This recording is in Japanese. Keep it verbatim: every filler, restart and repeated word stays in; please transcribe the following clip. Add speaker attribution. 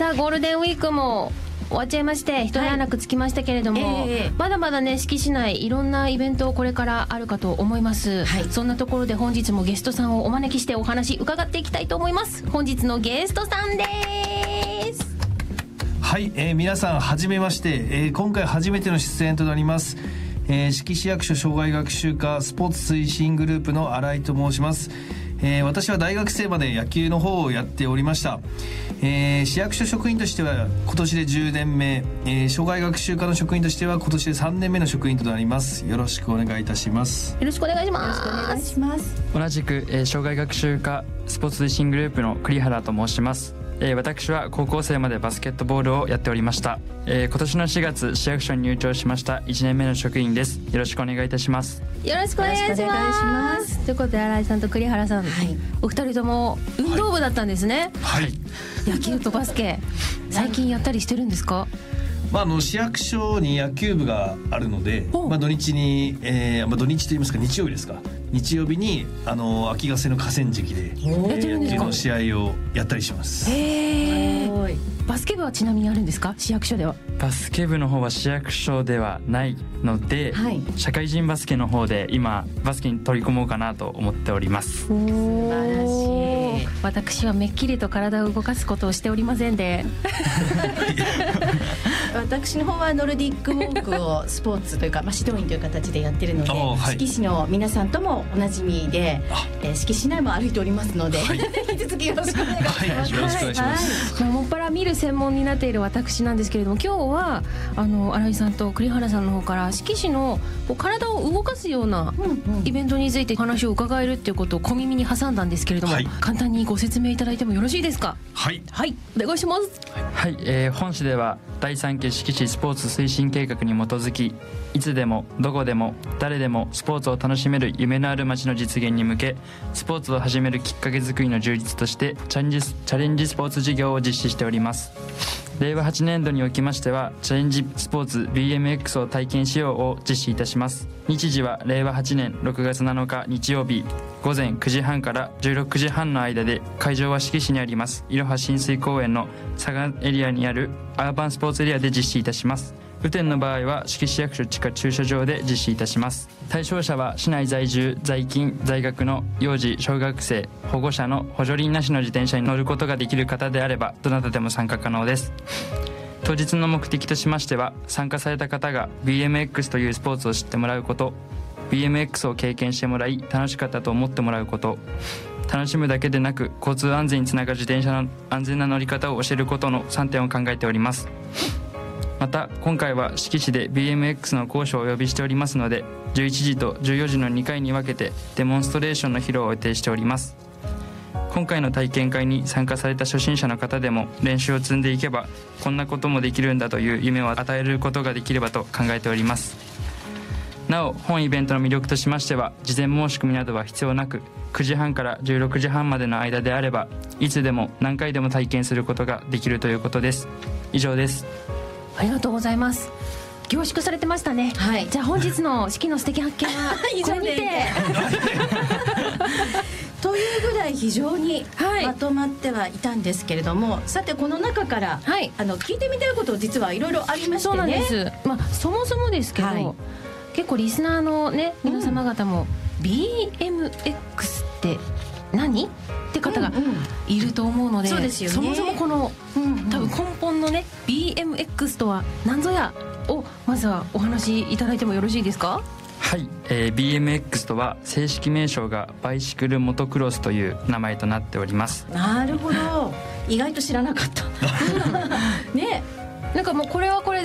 Speaker 1: さあゴールデンウィークも終わっちゃいまして一段落つきましたけれども、はいえー、まだまだね志木市内いろんなイベントこれからあるかと思います、はい、そんなところで本日もゲストさんをお招きしてお話伺っていきたいと思います。本日のゲストさんです。
Speaker 2: はい、えー、皆さんはじめまして、えー、今回初めての出演となります、えー、志木市役所障害学習課スポーツ推進グループの新井と申します。えー、私は大学生まで野球の方をやっておりました。えー、市役所職員としては今年でじゅうねんめ、えー、障害学習課の職員としては今年でさんねんめの職員となります。よろしくお願いいたします。
Speaker 1: よろしくお願いします。
Speaker 3: よろしくお願いします。
Speaker 4: 同じく、えー、障害学習課スポーツ推進グループの栗原と申します。えー、私は高校生までバスケットボールをやっておりました。えー、今年のしがつ市役所に入庁しましたいちねんめの職員です。よろしくお願いいたします。
Speaker 1: よろしくお願いします。ということで新井さんと栗原さん、はい、お二人とも運動部だったんですね。
Speaker 2: はい、
Speaker 1: 野球とバスケ最近やったりしてるんですか？
Speaker 2: まあ、あの市役所に野球部があるので、まあ、土日に、えーまあ、土日といいますか日曜日ですか日曜日にあの秋ヶ瀬の河川敷で野球の試合をやったりします。
Speaker 1: へー。バスケ部はちなみにあるんですか？市役所では。
Speaker 4: バスケ部の方は市役所ではないので、はい、社会人バスケの方で今バスケに取り込もうかなと思っております。
Speaker 1: 素晴らしい。私はめっきりと体を動かすことをしておりませんで
Speaker 3: 私の方はノルディックウォークをスポーツというか、まあ、指導員という形でやってるので、はい、志木市の皆さんともおなじみで、えー、志木市内も歩いておりますので、はい、引き続きよろしくお願いします。
Speaker 2: はい、よろしくお願いします。
Speaker 1: はい、もっぱら見る専門になっている私なんですけれども、今日はあの新井さんと栗原さんの方から志木市のこう体を動かすようなイベントについて話を伺えるっていうことを小耳に挟んだんですけれども、はい、簡単にご説明いただいてもよろしいですか？
Speaker 2: はい、
Speaker 1: はい、お願いします。
Speaker 4: はい、えー、本市ではだいさんき志木市スポーツ推進計画に基づき、いつでもどこでも誰でもスポーツを楽しめる夢のある街の実現に向け、スポーツを始めるきっかけ作りの充実としてチャレンジ、チャレンジスポーツ事業を実施しております。れいわはちねんどにおきましてはチャレンジスポーツ ビーエムエックス を体験しようを実施いたします。日時はれいわはちねんろくがつなのか日曜日ごぜんくじはんからじゅうろくじはんの間で、会場は志木市にありますいろは親水公園の左岸エリアにあるアーバンスポーツエリアで実施いたします。雨天の場合は志木市役所地下駐車場で実施いたします。対象者は市内在住在勤在学の幼児小学生保護者の補助輪なしの自転車に乗ることができる方であればどなたでも参加可能です。当日の目的としましては、参加された方が ビーエムエックス というスポーツを知ってもらうこと、 ビーエムエックス を経験してもらい楽しかったと思ってもらうこと、楽しむだけでなく交通安全につながる自転車の安全な乗り方を教えることのさんてんを考えております。また今回は志木市で ビーエムエックス の講師をお呼びしておりますので、じゅういちじとじゅうよじのにかいに分けてデモンストレーションの披露を予定しております。今回の体験会に参加された初心者の方でも練習を積んでいけばこんなこともできるんだという夢を与えることができればと考えております。なお本イベントの魅力としましては、事前申し込みなどは必要なく、くじはんからじゅうろくじはんまでの間であればいつでも何回でも体験することができるということです。以上です。
Speaker 1: ありがとうございます。凝縮されてましたね。はい、じゃあ本日の式の素敵発見はこれにて
Speaker 3: というぐらい非常にまとまってはいたんですけれども、はい、さてこの中から、はい、あの聞いてみたいこと実はいろいろありましてね。
Speaker 1: そうなんです、まあ、そもそもですけど、はい、結構リスナーの、ね、皆様方も、うん、ビーエムエックス って何って方がいると思うので、うんうん、そうですよね、そもそもこの、うんうん、多分根本のね ビーエムエックス とは何ぞやをまずはお話しいただいてもよろしいですか？
Speaker 4: はい、えー、ビーエムエックス とは正式名称がバイシクルモトクロスという名前となっております。
Speaker 3: なるほど意外と知らなかったね。
Speaker 1: なんかもうこれはこれ